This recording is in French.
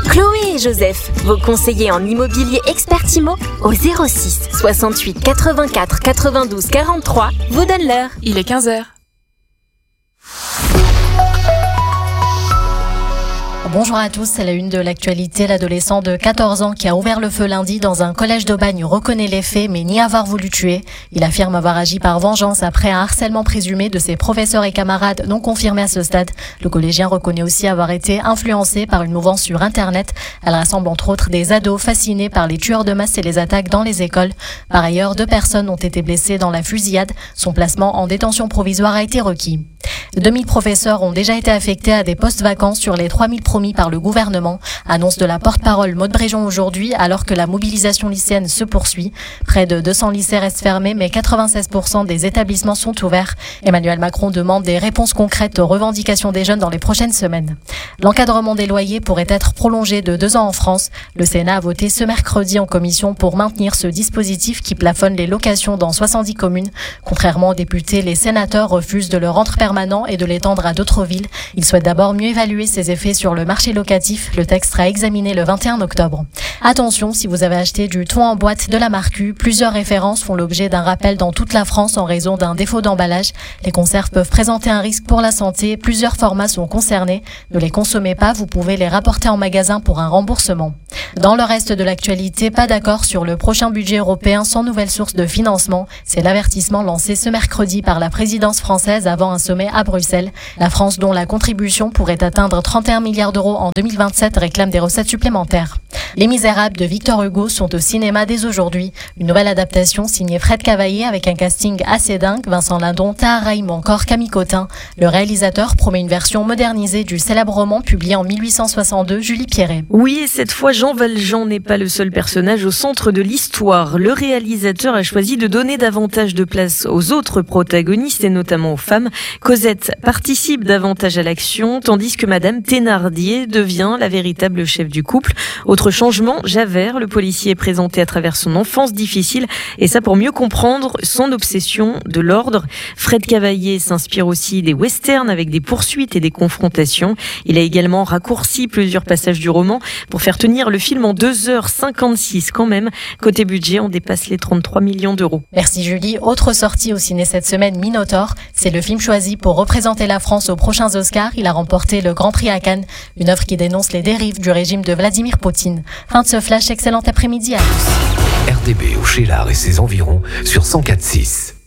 Chloé et Joseph, vos conseillers en immobilier expert IMO, au 06 68 84 92 43, vous donnent l'heure. Il est 15h. Bonjour à tous, c'est la une de l'actualité. L'adolescent de 14 ans qui a ouvert le feu lundi dans un collège d'Aubagne reconnaît les faits mais nie avoir voulu tuer. Il affirme avoir agi par vengeance après un harcèlement présumé de ses professeurs et camarades non confirmé à ce stade. Le collégien reconnaît aussi avoir été influencé par une mouvance sur Internet. Elle rassemble entre autres des ados fascinés par les tueurs de masse et les attaques dans les écoles. Par ailleurs, 2 personnes ont été blessées dans la fusillade. Son placement en détention provisoire a été requis. 2000 professeurs ont déjà été affectés à des postes vacants sur les 3000 promis par le gouvernement. Annonce de la porte-parole Maude Bréjon aujourd'hui, alors que la mobilisation lycéenne se poursuit. Près de 200 lycées restent fermés, mais 96% des établissements sont ouverts. Emmanuel Macron demande des réponses concrètes aux revendications des jeunes dans les prochaines semaines. L'encadrement des loyers pourrait être prolongé de 2 ans en France. Le Sénat a voté ce mercredi en commission pour maintenir ce dispositif qui plafonne les locations dans 70 communes. Contrairement aux députés, les sénateurs refusent de le rendre permanent et de l'étendre à d'autres villes. Ils souhaitent d'abord mieux évaluer ses effets sur le marché locatif. Le texte sera examiné le 21 octobre. Attention, si vous avez acheté du thon en boîte de la marque U, plusieurs références font l'objet d'un rappel dans toute la France en raison d'un défaut d'emballage. Les conserves peuvent présenter un risque pour la santé. Plusieurs formats sont concernés. Ne les consommez pas, vous pouvez les rapporter en magasin pour un remboursement. Dans le reste de l'actualité, pas d'accord sur le prochain budget européen sans nouvelle source de financement. C'est l'avertissement lancé ce mercredi par la présidence française avant un sommet à Bruxelles. La France, dont la contribution pourrait atteindre 31 milliards d'euros en 2027, réclame des recettes supplémentaires. Les Misérables de Victor Hugo sont au cinéma dès aujourd'hui. Une nouvelle adaptation signée Fred Cavaillé avec un casting assez dingue, Vincent Lindon, Tahar Rahim ou encore Camille Cotin. Le réalisateur promet une version modernisée du célèbre roman publié en 1862, Julie Pierret. Oui, et cette fois, Jean Valjean n'est pas le seul personnage au centre de l'histoire. Le réalisateur a choisi de donner davantage de place aux autres protagonistes et notamment aux femmes. Cosette participe davantage à l'action, tandis que Madame Thénardier devient la véritable chef du couple. Autre changement, Javert, le policier, est présenté à travers son enfance difficile, et ça pour mieux comprendre son obsession de l'ordre. Fred Cavaillé s'inspire aussi des westerns avec des poursuites et des confrontations. Il a également raccourci plusieurs passages du roman pour faire tenir le film en 2h56 quand même. Côté budget, on dépasse les 33 millions d'euros. Merci Julie. Autre sortie au ciné cette semaine, Minotaur. C'est le film choisi pour représenter la France aux prochains Oscars. Il a remporté le Grand Prix à Cannes, une œuvre qui dénonce les dérives du régime de Vladimir Poutine. Fin de ce flash, excellent après-midi à tous. RDB au Cheylard et ses environs sur 104.6.